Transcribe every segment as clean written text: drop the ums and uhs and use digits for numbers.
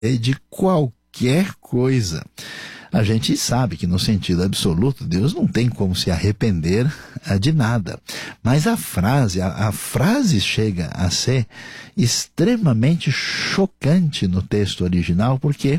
de qualquer coisa. A gente sabe que no sentido absoluto Deus não tem como se arrepender de nada. Mas a frase chega a ser extremamente chocante no texto original, porque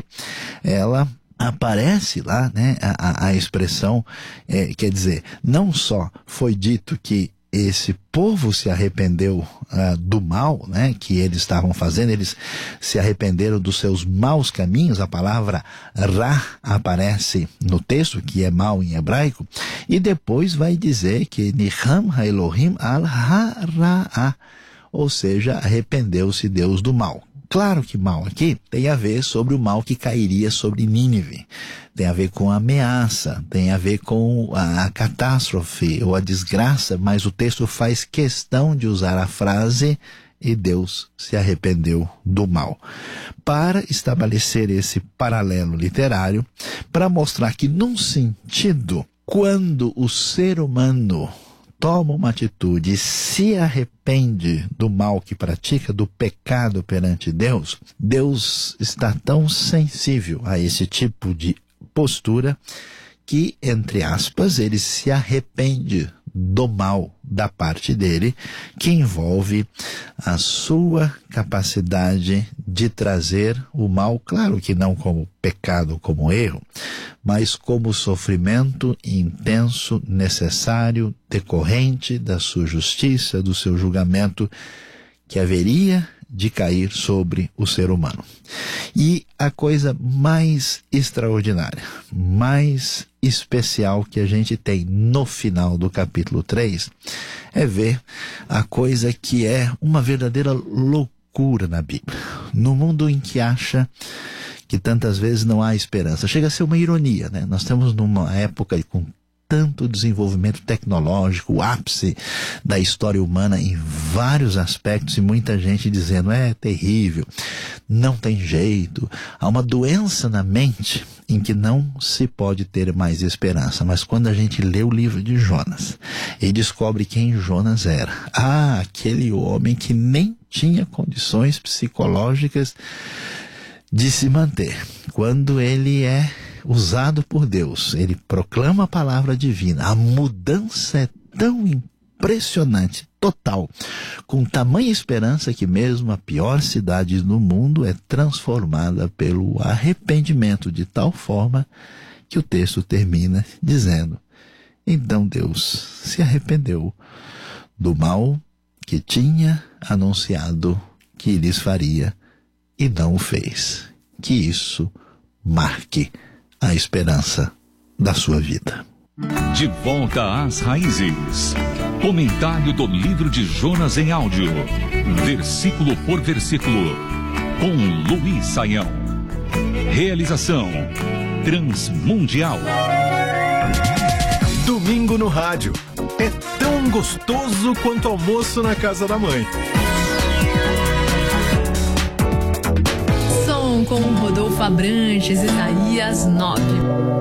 ela aparece lá, né, a expressão, quer dizer, não só foi dito que esse povo se arrependeu do mal, né, que eles estavam fazendo, eles se arrependeram dos seus maus caminhos. A palavra ra aparece no texto, que é mal em hebraico, e depois vai dizer que Niham ha-Elohim al-ha-ra-a, ou seja, arrependeu-se Deus do mal. Claro que mal aqui tem a ver sobre o mal que cairia sobre Nínive. Tem a ver com a ameaça, tem a ver com a catástrofe ou a desgraça, mas o texto faz questão de usar a frase "e Deus se arrependeu do mal", para estabelecer esse paralelo literário, para mostrar que, num sentido, quando o ser humano toma uma atitude e se arrepende do mal que pratica, do pecado perante Deus, Deus está tão sensível a esse tipo de postura que, entre aspas, ele se arrepende do mal da parte dele, que envolve a sua capacidade de trazer o mal, claro que não como pecado, como erro, mas como sofrimento intenso, necessário, decorrente da sua justiça, do seu julgamento, que haveria de cair sobre o ser humano. E a coisa mais extraordinária, mais especial que a gente tem no final do capítulo 3 é ver a coisa que é uma verdadeira loucura na Bíblia. No mundo em que acha que tantas vezes não há esperança. Chega a ser uma ironia, né? Nós estamos numa época com tanto desenvolvimento tecnológico, o ápice da história humana em vários aspectos, e muita gente dizendo, é terrível, não tem jeito, há uma doença na mente em que não se pode ter mais esperança. Mas quando a gente lê o livro de Jonas e descobre quem Jonas era, aquele homem que nem tinha condições psicológicas de se manter, quando ele é usado por Deus, ele proclama a palavra divina, a mudança é tão impressionante, total, com tamanha esperança que mesmo a pior cidade do mundo é transformada pelo arrependimento, de tal forma que o texto termina dizendo, então Deus se arrependeu do mal que tinha anunciado que lhes faria e não o fez. Que isso marque a esperança da sua vida. De volta às raízes. Comentário do livro de Jonas em áudio, versículo por versículo, com Luiz Saião. Realização Transmundial. Domingo no rádio. É tão gostoso quanto almoço na casa da mãe. Com Rodolfo Abranches, Isaías 9.